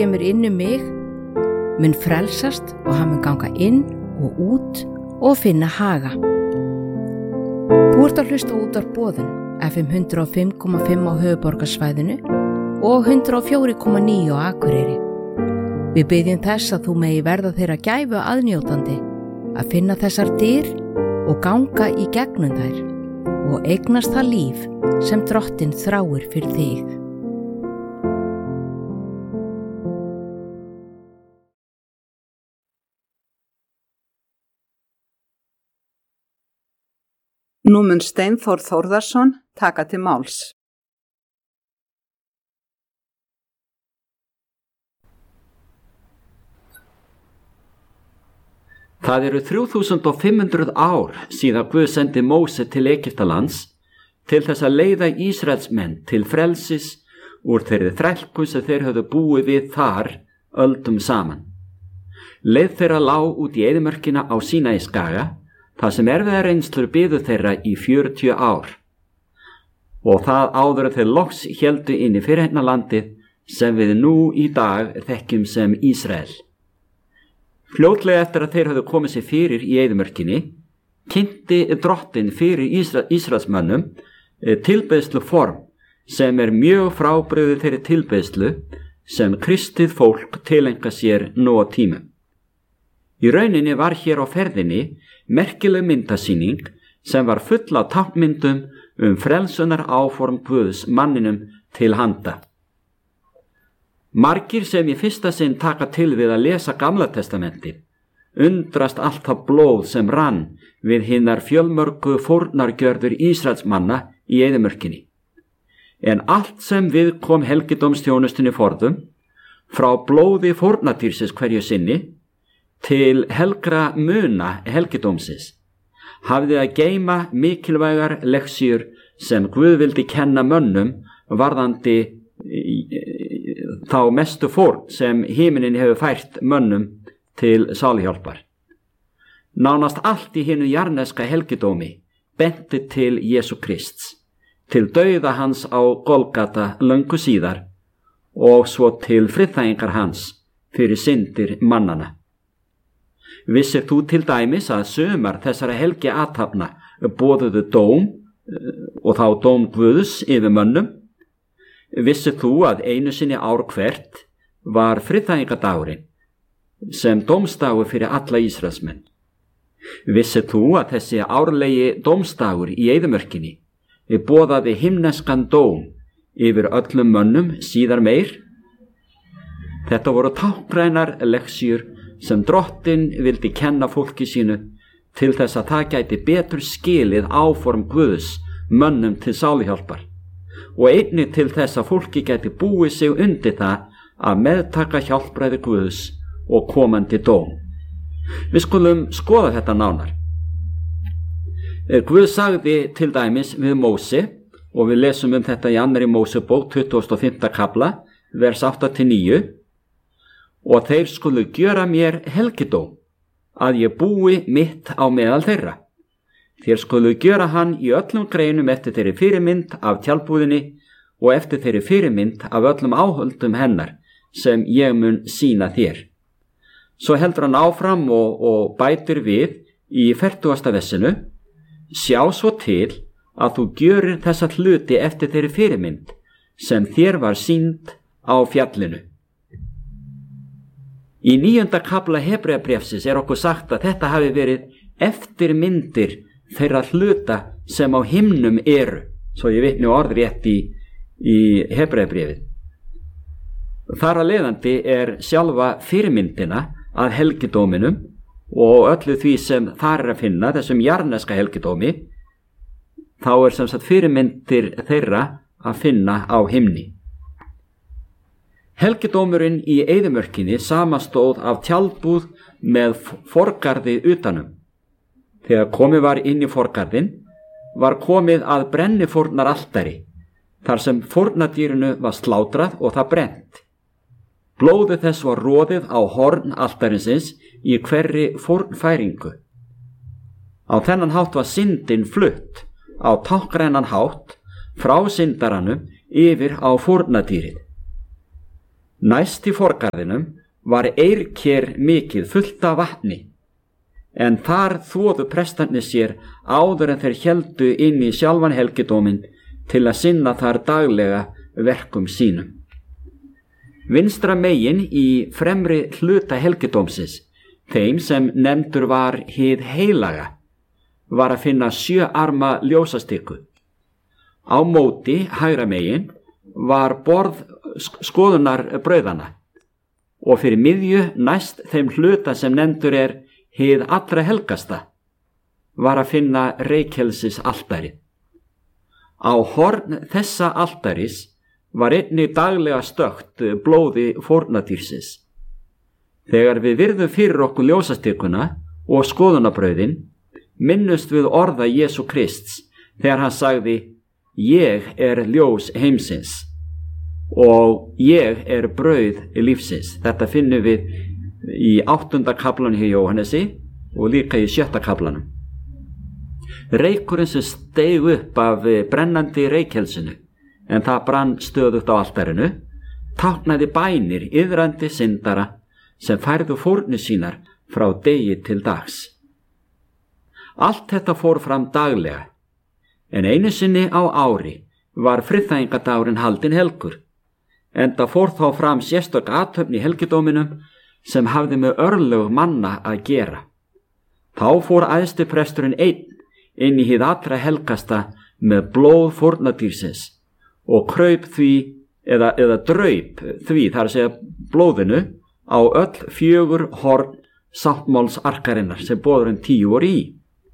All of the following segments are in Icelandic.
kemur inn mig mun frelsast og hann mun ganga inn og út og finna haga. Þú ert að hlusta útvarp Boðun, FM 105,5 á höfuðborgarsvæðinu og 104,9 á Akureyri. Við biðjum þess að þú megi verða þeirra gæfu aðnjótandi að finna þessar dyr og ganga í gegnum þær og eignast það líf sem Drottinn þráir fyrir þig. Nú mun Steinþór Þórðarson taka til máls. Það eru 3500 ár síðan Guð sendi Móse til Egyptalands til þess að leiða Ísraelsmenn til frelsis úr þeirri þrælkun sem þeir höfðu búið við þar öldum saman. Leið þeirra lá út í eyðimörkina á Sínaískaga, það sem erfiðar reynslur biðu þeirra í 40 ár. Og það áður að þeir loks héldu inn í fyrirheitnalandið sem við nú í dag þekkjum sem Ísrael. Fljótlega eftir að þeir höfðu komið sér fyrir í eyðimörkinni, kynnti Drottinn fyrir Ísraelsmönnum tilbeiðslu form sem mjög frábrugðið þeirri tilbeiðslu sem kristið fólk tileinka sér nú á tímum. Í rauninni var hér á ferðinni merkileg myndasýning sem var full af táknmyndum frelsunar áform Guðs manninum til handa. Margir sem í fyrsta sinn taka til við að lesa Gamla testamentið undrast allt það blóð sem rann við hinar fjölmörgu fórnargjörður Ísraelsmanna í eyðimörkinni. En allt sem við kom helgidómsþjónustunni forðum, frá blóði fórnardýrsins hverju sinni til helgra muna helgidómsins, hafði að geyma mikilvægar leksjur sem Guð vildi kenna mönnum varðandi þá mestu fórn sem himinin hefur fært mönnum til sáluhjálpar. Nánast allt í hinu jarneska helgidómi benti til Jesú Krists, til dauða hans á Golgata löngu síðar og svo til friðþægingar hans fyrir syndir mannana. Vissir þú til dæmis að sumar þessara helgi athafna boðuðu dóm og þá dóm Guðs yfir mönnum? Vissir þú að einu sinni ár hvert var friðþægingadagurinn sem dómsdagur fyrir alla Ísraelsmenn? Vissir þú að þessi árlegi dómsdagur í eyðimörkinni boðaði himneskan dóm yfir öllum mönnum síðar meir? Þetta voru táknrænar leksjur sem Drottinn vildi kenna fólki sínu til þess að það gæti betur skilið áform Guðs mönnum til sáluhjálpar og einnig til þess að fólki gæti búið sig undir það að meðtaka hjálpræði Guðs og komandi dóm. Við skulum skoða þetta nánar. Guð sagði til dæmis við Móse, og við lesum þetta í 2. Mósebók 25. kafla, vers 8-9, og þeir skulu gjöra mér helgidóm, að ég búi mitt á meðal þeirra. Þeir skulu gjöra hann í öllum greinum eftir þeirri fyrirmynd af tjaldbúðinni og eftir þeirri fyrirmynd af öllum áhöldum hennar sem ég mun sýna þér. Svo heldur hann áfram og bætir við í 40. vessinu: sjá svo til að þú gjörir þessa hluti eftir þeirri fyrirmynd sem þér var sýnd á fjallinu. Í 9. kafla Hebreabréfsins okkur sagt að þetta hafi verið eftirmyndir þeirra hluta sem á himnum eru, svo ég vitni orðrétt í Hebreabréfið. Þar að leiðandi sjálfa fyrirmyndina að helgidóminum og öllu því sem þar að finna, þessum jarneska helgidómi, þá sem sagt fyrirmyndir þeirra að finna á himni. Helgidómurinn í eyðimörkinni samastóð af tjaldbúð með forgarði utanum. Þegar komið var inn í forgarðinn var komið að brennifórnaraltari, þar sem fórnardýrinu var slátrað og það brennt. Blóðið þess var roðið á horn altarinsins í hverri fórnfæringu. Á þennan hátt var syndin flutt á táknrænan hátt frá syndaranum yfir á fórnardýrið. Næst í forgarðinum var eyrker mikið fullt af vatni, en þar þvoðu prestarnir sér áður en þeir héldu inn í sjálfan helgidóminn til að sinna þar daglega verkum sínum. Vinstra megin í fremri hluta helgidómsins, þeim sem nefndur var hið heilaga, var að finna 7 arma ljósastykku. Á móti hægra megin var borð skoðunar brauðana og fyrir miðju næst þeim hluta sem nefndur hið allra helgasta var að finna reykelsis altari. Á horn þessa altaris var einnig daglega stökkt blóði fórnadýrsins. Þegar við virðum fyrir okkur ljósastykkuna og skoðunabrauðin, minnust við orða Jesú Krists þegar hann sagði: Ég ljós heimsins og ég brauð lífsins. Þetta finnum við í 8. kaflanum hjá Jóhannesi og líka í 7. kaflanum. Reykurinn sem steig upp af brennandi reykelsinu, en það brann stöðugt á altarinu, táknaði bænir iðrandi syndara sem færðu fórnir sínar frá degi til dags. Allt þetta fór fram daglega, en einu sinni á ári var friðþægingadagurinn haldinn helgur, enda fór þá fram sérstök athöfn í helgidóminum sem hafði með örlög manna að gera. Þá fór æðstipresturinn einn inn í hið allra helgasta með blóð fórnadýrsins og kraup því eða draup því, þar að segja blóðinu, á öll 4 horn sáttmálsarkarinnar sem boðurinn 10 voru í.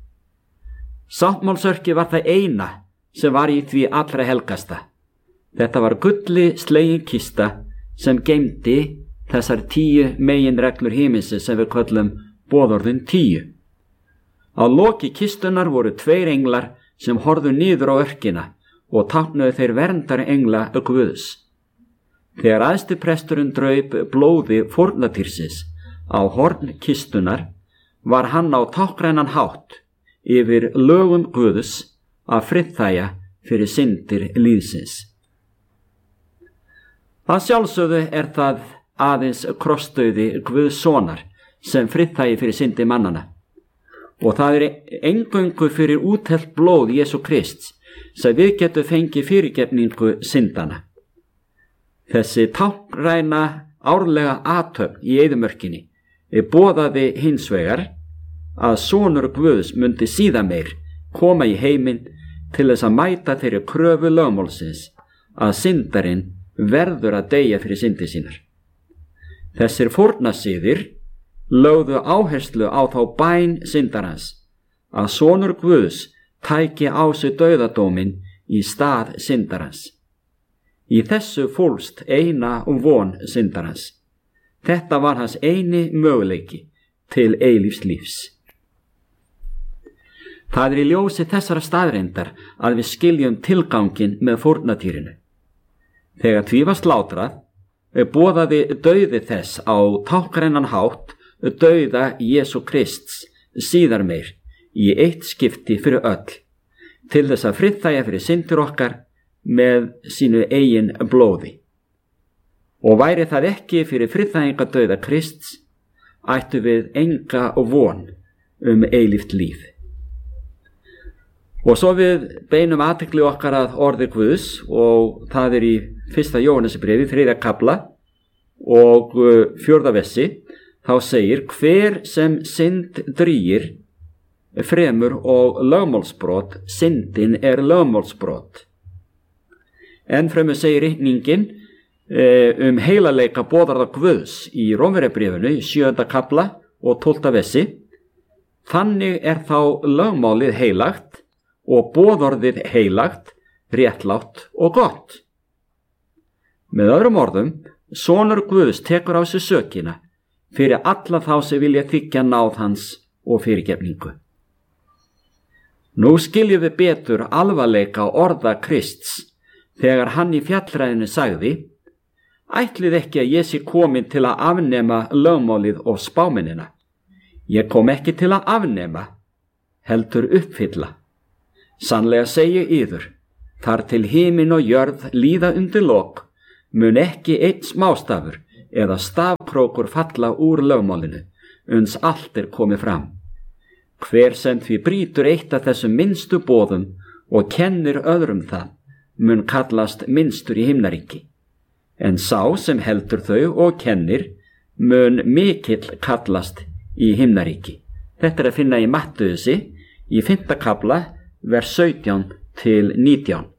Sáttmálsörki var það eina sem var í því allra helgasta. Þetta var gulli slegin kista sem geymdi þessar 10 meginreglur himinsins sem við köllum boðorðin 10. Á loki kistunar voru 2 englar sem horfðu niður á örkina og táknuðu þeir verndar engla Guðs. Þegar æðstipresturinn draup blóði fórnadýrsins á horn kistunar, var hann á táknrænan hátt yfir lögum Guðs að friðþægja fyrir syndir líðsins. Að sjálfsögðu það aðeins krossdauði Guðs sonar sem friðþægi fyrir syndir mannana, og það eingöngu fyrir úthellt blóð Jesú Krists sem við getum fengið fyrirgefningu syndana. Þessi táknræna árlega athöfn í eyðimörkinni boðaði hins vegar að sonur Guðs mundi síðan meir koma í heiminn til þess að mæta þeirri kröfu lögmálsins að syndarinn verður að deyja fyrir syndir sínar. Þessir fórnarsiðir lögðu áherslu á þá bæn syndarans að sonur Guðs tæki á sig dauðadóminn í stað syndarans. Í þessu fólst eina von syndarans. Þetta var hans eini möguleiki til eilífs lífs. Það í ljósi þessara staðreyndar að við skiljum tilganginn með fórnadýrinu. Þegar því var slátrað, boðaði dauði þess á táknrænan hátt dauða Jesú Krists síðar meir í eitt skipti fyrir öll, til þess að friðþægja fyrir syndir okkar með sínu eigin blóði. Og væri það ekki fyrir friðþægingadauða Krists, ættu við enga von eilíft líf. Og svo við beinum athygli okkar að orði Guðs, og það í 1. Jóhannesarbréfi 3. kafla og 4. versi, þá segir: hver sem synd drýgir fremur og lögmálsbrot, syndin lögmálsbrot. Enn fremur segir ritningin heilaleika boðarða Guðs í Rómverjabréfinu 7. kafla og 12. versi: þannig þá lögmálið heilagt og boðorðið heilagt, réttlátt og gott. Með öðrum orðum, sonur Guðs tekur á sig sökina fyrir alla þá sem vilja þiggja náð hans og fyrirgefningu. Nú skiljum við betur alvarleika orða Krists þegar hann í fjallræðinu sagði: ætlið ekki að ég sé komin til að afnema lögmálið og spámennina. Ég kom ekki til að afnema, heldur uppfylla. Sannlega segi yður, þar til himinn og jörð líða undir lok, mun ekki einn smástafur eða stafkrókur falla úr lögmálinu, uns allt komið fram. Hver sem því brýtur eitt af þessum minnstu boðum og kennir öðrum það, mun kallast minnstur í himnaríki. En sá sem heldur þau og kennir, mun mikill kallast í himnaríki. Þetta að finna í Mattheusi í 5. kafla, vers 17 til 19.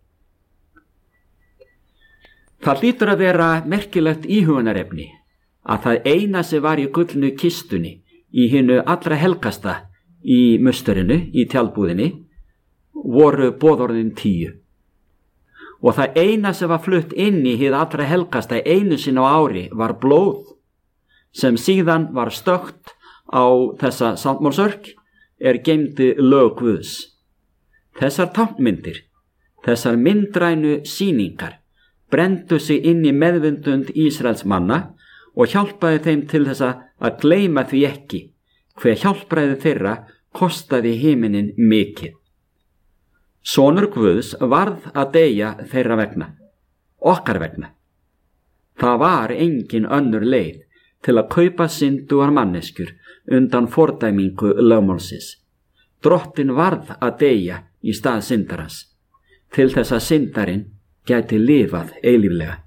Það hlýtur að vera merkilegt íhugunarefni að það eina sem var í gullnu kistunni í hinu allra helgasta í musturinu, í tjaldbúðinni, voru boðorðin 10. Og það eina sem var flutt inn í hið allra helgasta einu sinni á ári var blóð, sem síðan var stökkt á þessa sáttmálsörk geymdi lög Guðs. Þessar táknmyndir, þessar myndrænu sýningar, brenndu sig inn í meðvindund Ísraels manna og hjálpaði þeim til þess að gleyma því ekki hver hjálpræði þeirra kostaði himinin mikið. Sonur Guðs varð að deyja þeirra vegna, okkar vegna. Það var engin önnur leið til að kaupa syndugar manneskjur undan fordæmingu lögmálsins. Drottinn varð að deyja í stað syndarans, til þess að syndarinn gæti lifað eilíflega.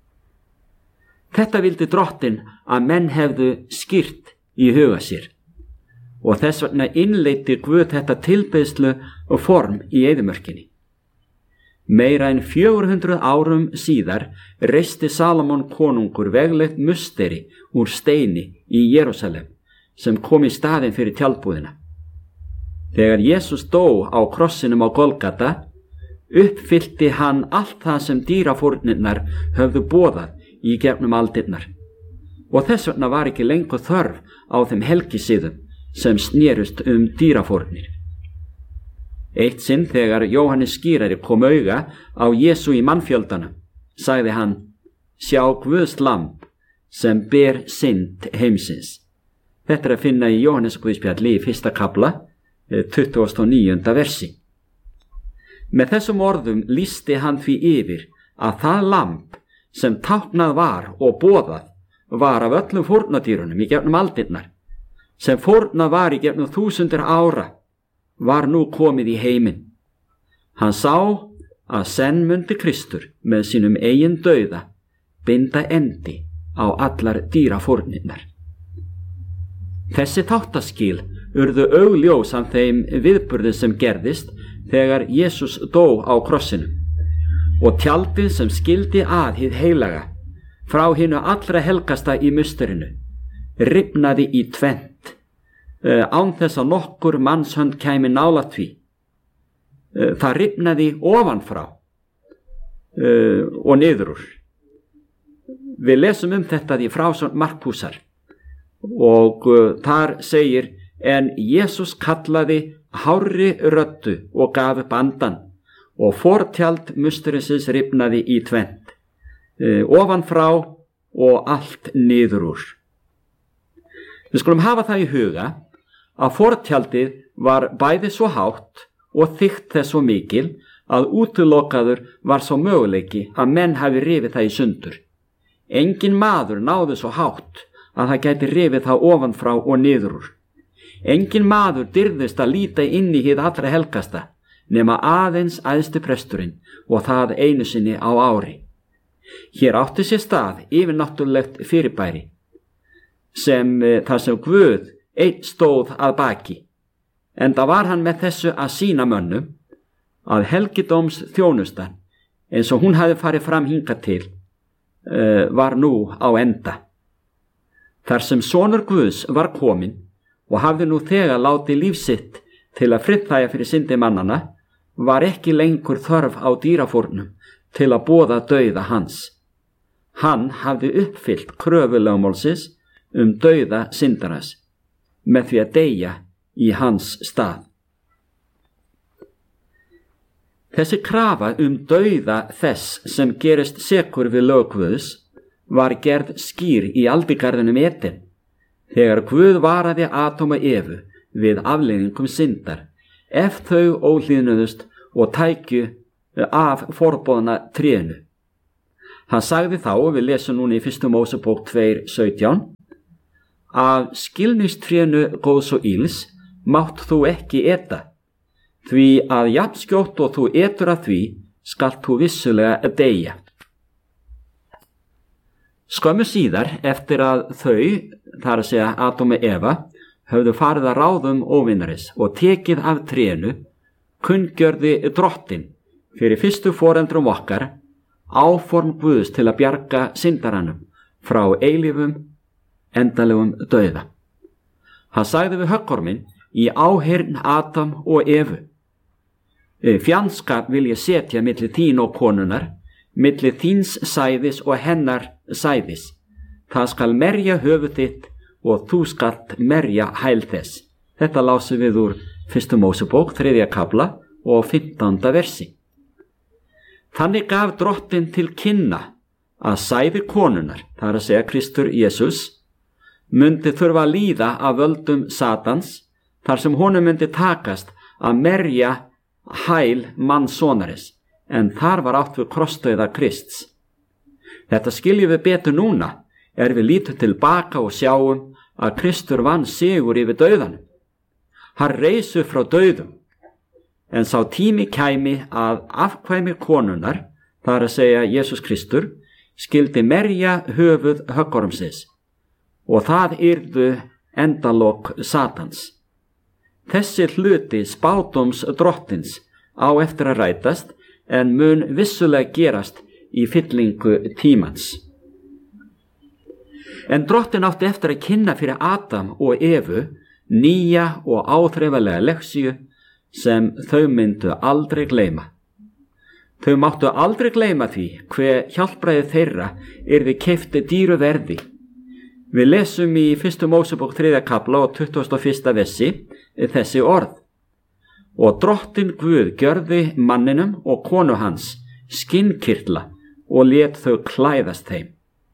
Þetta vildi Drottinn að menn hefðu skýrt í huga sér, og þess vegna innleiddi Guð þetta tilbeiðslu og form í eyðimörkinni. Meira en 400 árum síðar reisti Salomon konungur veglegt musteri úr steini í Jerúsalem sem kom í staðinn fyrir tjaldbúðina. Þegar Jesús dó á krossinum á Golgata, uppfyllti hann allt það sem dýrafórnirnar höfðu boðað í gegnum aldirnar, og þess vegna var ekki lengur þörf á þeim helgisiðum sem snerust dýrafórnir. Eitt sinn þegar Jóhannes skírari kom auga á Jesú í mannfjöldanum, sagði hann: sjá Guðs lamb sem ber synd heimsins. Þetta að finna í Jóhannes Guðspjalli í 1. kafla, 29. versi. Með þessum orðum lýsti hann því yfir að það lamb sem táknað var og boðað var af öllum fórnadýrunum í gegnum aldirnar, sem fórnað var í gegnum 1000 ára, var nú komið í heiminn. Hann sá að senn mundi Kristur með sínum eigin dauða binda endi á allar dýrafórnirnar. Þessi þáttaskil urðu augljós af þeim viðburði sem gerðist þegar Jesús dó á krossinum, og tjaldið sem skildi að hið heilaga frá hinu allra helgasta í musturinu rifnaði í tvennt, án þess að nokkur mannshönd kæmi nálægt því. Það rifnaði ofanfrá og niður úr. Við lesum þetta í frásögn Markúsar, og þar segir: en Jesús kallaði hárri röddu og gaf upp andan, og fortjald musturisins rifnaði í tvennt, ofanfrá og allt niður úr. Við skulum hafa það í huga að fortjaldið var bæði svo hátt og þykkt þess svo mikil að útilokaður var svo möguleiki að menn hafi rifið það í sundur. Engin maður náði svo hátt að það gæti rifið það ofanfrá og niður úr. Engin maður dirðist að líta inn í hið allra helgasta nema aðeins æðsti presturinn, og það einu sinni á ári. Hér átti sér stað yfirnáttúrulegt fyrirbæri þar sem Guð einn stóð að baki, enda var hann með þessu að sýna mönnum að helgidóms þjónustan eins og hún hafi farið fram hingað til var nú á enda. Þar sem sonur Guðs var kominn og hafði nú þegar látið líf sitt til að friðþægja fyrir syndi mannana, var ekki lengur þörf á dýrafórnum til að boða dauða hans. Hann hafði uppfyllt kröfu lögmálsins dauða syndarans með því að deyja í hans stað. Þessi krafa dauða þess sem gerist sekur við lög Guðs var gerð skýr í aldigarðinum Eden, þegar Guð varaði Adám og Evu við afleiðingum syndar, ef þau óhlýðnuðust og tækju af forboðna trénu. Hann sagði þá, og við lesum núna í 1. Mósebók 2:17, af skilningstrénu góðs og íls mátt þú ekki eta, því að jafn skjótt og þú etur af því skalt þú vissulega deyja. Skömmu síðar eftir að þau, þar að segja Adam og Eva, höfðu farið að ráðum óvinnaris og tekið af trénu, kunngjörði Drottinn fyrir fyrstu foreldrum okkar áform Guðs til að bjarga syndaranum frá eilífum endalegum dauða. Hann sagði við höggorminn í áheyrn Adam og Evu: fjandskap vil ég setja milli þín og konunnar, milli þíns sæðis og hennar sæðis. Það skal merja höfuð þitt og þú skalt merja hæl þess. Þetta lásum við úr 1. Mósebók 3. kafla og 15. versi. Þannig gaf Drottinn til kynna að sæði konunnar, það er að segja Kristur Jesús, myndi þurfa að líða af völdum Satans, þar sem honum myndi takast að merja hæl mannssonaris, en þar var átt við krossdauða Krists. Þetta skiljum við betur núna, við lítum tilbaka og sjáum að Kristur vann sigur yfir dauðanum. Hann reis upp frá dauðum, en sá tími kæmi að afkvæmi konunnar, það er að segja Jesús Kristur, skildi merja höfuð höggormsins, og það yrðu endalok Satans. Þessi hluti spádóms Drottins á eftir að rætast, en mun vissulega gerast í fyllingu tímans. En Drottinn átti eftir að kynna fyrir Adam og Evu nýja og áþreifanlega leksíu sem þau myndu aldrei gleyma. Þau máttu aldrei gleyma því hve hjálpræði þeirra yrði keypt dýru verði. Við lesum í 1. Mósebók 3. kafla og 21. versi þessi orð: og Drottinn Guð gjörði manninum og konu hans skinnkirtla og lét þau klæðast þeim.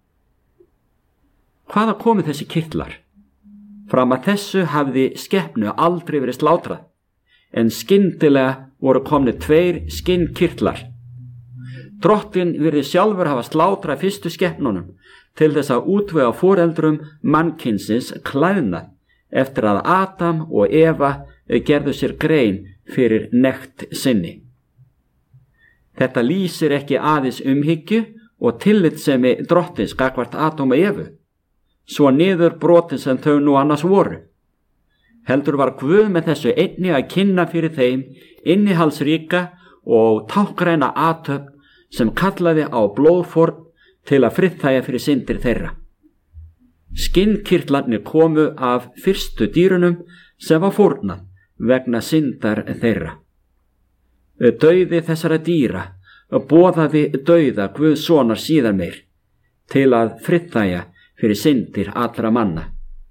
Hvaða komu þessi kirtlar? Fram að þessu hafði skepnu aldrei verið slátrað, en skyndilega voru komni 2 skinnkirtlar. Drottinn virði sjálfur hafa slátrað fyrstu skepnunum til þess að útvega foreldrum mannkynsins klæðnað eftir að Adam og Eva gerðu sér grein fyrir nekt sinni. Þetta lýsir ekki aðeins umhyggju og tillitssemi Drottins gagnvart Adam og Evu, svo niður brotin sem þau nú annars voru. Heldur var Guð með þessu einnig að kynna fyrir þeim innihaldsríka og tákgræna athöfn sem kallaði á blóðfórn til að friðþægja fyrir syndir þeirra. Skinnkirtlarnir komu af fyrstu dýrunum sem var fórnað vegna syndar þeirra. Dauði þessara dýra boðaði dauða Guðs sonar síðar meir til að friðþægja fyrir syndir allra manna.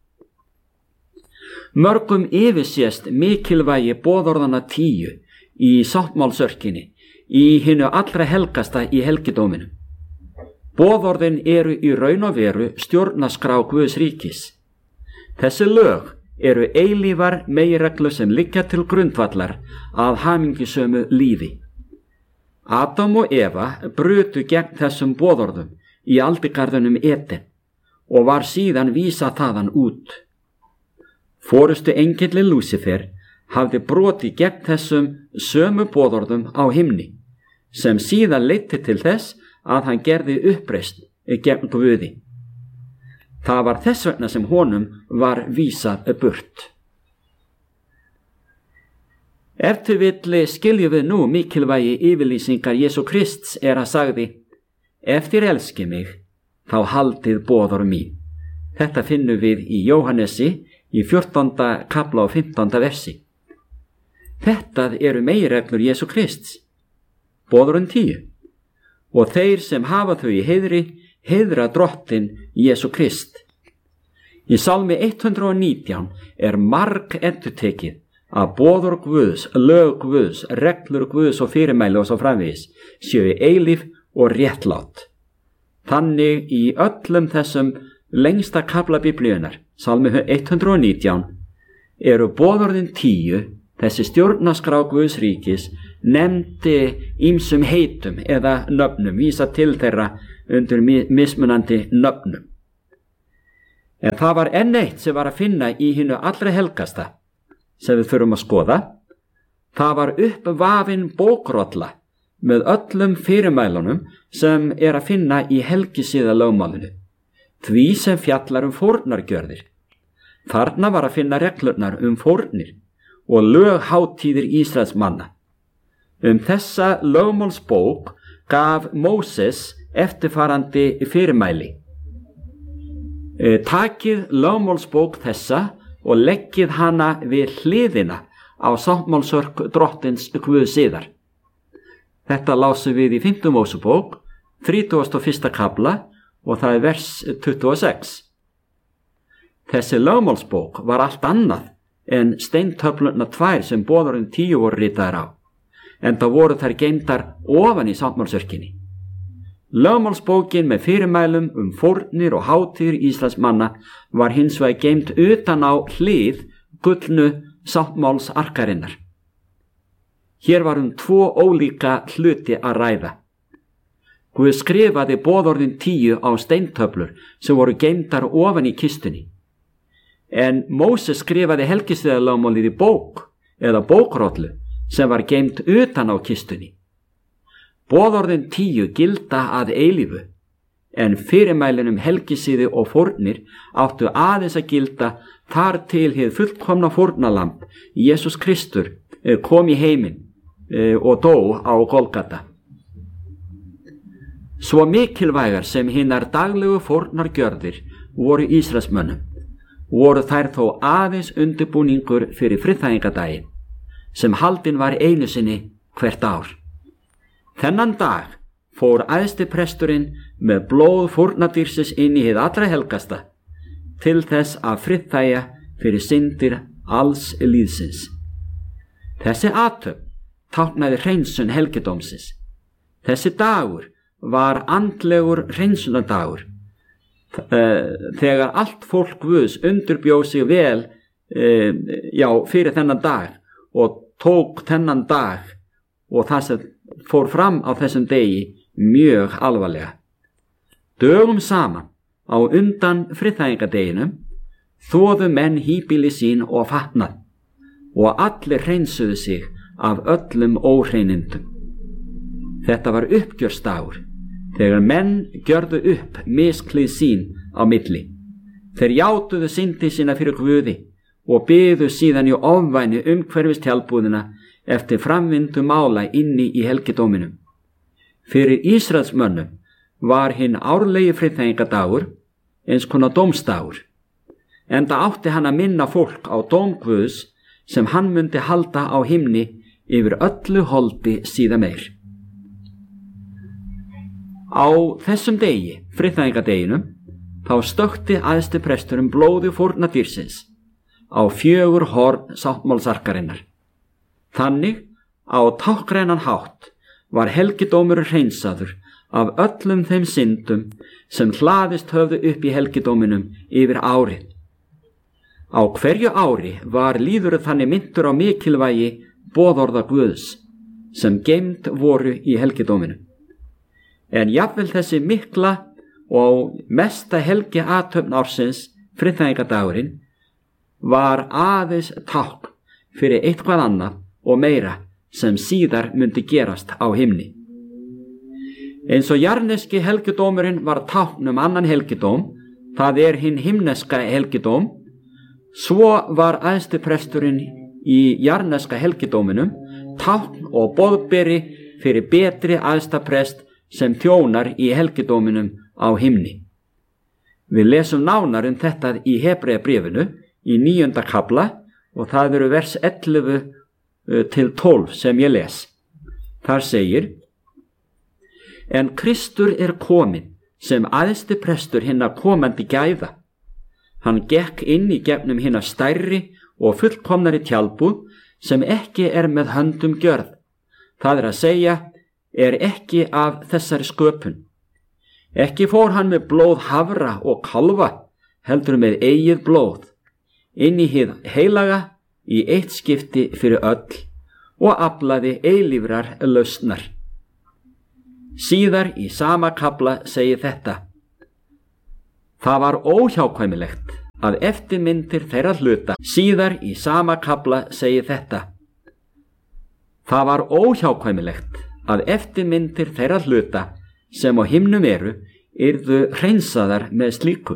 Mörgum yfirsést mikilvægi boðorðanna 10 í sáttmálsörkinni í hinu allra helgasta í helgidóminum. Boðorðin eru í raun og veru stjórnarskrá Guðs ríkis. Þessi lög eru eilífar meginreglur sem liggja til grundvallar að hamingjusömu lífi. Adam og Eva brutu gegn þessum boðorðum í aldigarðunum Eden og var síðan vísað þaðan út. Forustu engillinn Lúsifer hafði brotið gegn þessum sömu boðorðum á himni, sem síðan leiddi til þess að hann gerði uppreisn gegn Guði. Það var þess vegna sem honum var vísað burt. Ef til vill skiljum við nú mikilvægi yfirlýsingar Jesú Krists að sagði: ef þér elski mig, þá haldið boðorð mín. Þetta finnum við í Jóhannesi í 14. kafla og 15. versi. Þetta eru meginreglur Jesú Krists, boðorðin 10, og þeir sem hafa þau í heiðri heiðra Drottinn Jesú Krist. Í Salmi 119 marg endurtekið að boðorð Guðs, lög Guðs, reglur Guðs og fyrirmæli og svo framvegis séu eilíf og réttlát. Þannig í öllum þessum lengsta kafla Biblíunnar, Salmi 119, eru boðorðin 10, þessi stjórnarskrá Guðs ríkis, nefndi ýmsum heitum eða nöfnum, vísa til þeirra undir mismunandi nöfnum. En það var enn eitt sem var að finna í hinu allra helgasta sem við þurfum að skoða. Það var uppvafin bókrolla með öllum fyrirmælunum sem er að finna í helgisiðalögmálinu, því sem fjallar fórnargjörðir. Þarna var að finna reglurnar fórnir og löghátíðir Ísraels manna. Þessa lögmálsbók gaf Móses eftirfarandi fyrirmæli. Takið lögmálsbók þessa og leggið hana við hliðina á sáttmálsörk drottins Guðs. Þetta lásum við í 5. Mósebók, 31. kafla og það er vers 26. Þessi lögmálsbók var allt annað en steintöflurnar 2 sem boðorðin 10 voru ritaðar á, enda voru þær geymdar ofan í sáttmálsörkinni. Lögmálsbókin með fyrirmælum fórnir og hátíðir Ísraels manna var hins vegar geymd utan á hlið gullnu sáttmálsarkarinnar. Hér var 2 ólíka hluti að ræða. Guð skrifaði boðorðin 10 á steintöflur sem voru geymdar ofan í kistunni. En Móses skrifaði helgisiðalögmálið í bók eða bókrollu sem var geymd utan á kistunni. Boðorðin 10 gilda að eilífu, en fyrirmælin helgisiði og fórnir áttu aðeins að gilda þar til hið fullkomna fórnalamb, Jesús Kristur, kom í heiminn og dó á Golgata. Svo mikilvægar sem hinar daglegu fórnargjörðir voru Ísraelsmönnum, voru þær þó aðeins undirbúningur fyrir friðþægingadaginn, sem haldinn var einu sinni hvert ár. Þennan dag fór æðsti presturinn með blóð fórnardýrsins inn í hið allra helgasta til þess að friðþægja fyrir syndir alls lýðsins. Þessi athöfn táknaði hreinsun helgidómsins. Þessi dagur var andlegur hreinsunardagur. Þegar allt fólk Guðs undirbjóð sig vel fyrir þennan dag og tók þennan dag og það sem fór fram á þessum degi mjög alvarlega. Dögum saman á undan friðþægingadeginum þvoðu menn híbýli sín og fatnað og allir hreinsuðu sig af öllum óhreinindum. Þetta var uppgjörsdagur þegar menn gjörðu upp misklið sín á milli. Þeir játuðu syndi sína fyrir Guði og biðu síðan í ofvæni umhverfis tjaldbúðina eftir framvindu mála inni í helgidóminum. Fyrir Ísraelsmönnum var hinn árlegi friðþægingadagur eins konar dómsdagur, enda átti hann að minna fólk á dóm Guðs sem hann myndi halda á himni yfir öllu holdi síðan meir. Á þessum degi, friðþægingadeginum, þá stökkti æðsti presturinn blóði fórnardýrsins á 4 horn sáttmálsarkarinnar. Þannig á táknrænan hátt var helgidómur hreinsaður af öllum þeim syndum sem hlaðist höfðu upp í helgidóminum yfir árið. Á hverju ári var lýðurinn þannig minntur á mikilvægi boðorða Guðs sem geymd voru í helgidóminum. En jafnvel þessi mikla og mesta helgi athöfn ársins, friðþægingadagurinn, var aðeins tákn fyrir eitthvað annað og meira sem síðar myndi gerast á himni. Eins og jarneski helgidómurinn var tákn annan helgidóm, það er hinn himneska helgidóm, svo var æðsti presturinn í jarneska helgidóminum tákn og boðberi fyrir betri æðsta prest sem þjónar í helgidóminum á himni. Við lesum nánar þetta í Hebreabréfinu í 9. kafla og það eru vers 11 til 12 sem ég les. Þar segir: En Kristur er kominn sem æðsti prestur hinna komandi gæða. Hann gekk inn í gegnum hinna stærri og fullkomnari tjaldbúð sem ekki er með höndum gjörð. Það er að segja, er ekki af þessari sköpun. Ekki fór hann með blóð hafra og kalfa, heldur með eigið blóð, inn í hið heilaga í eitt skipti fyrir öll og aflaði eilífrar lausnar. Síðar í sama kafla segir þetta: Það var óhjákvæmilegt að eftirmyndir þeirra hluta. Síðar í sama kafla segir þetta: Það var óhjákvæmilegt að eftirmyndir þeirra hluta sem á himnum eru yrðu hreinsaðar með slíku.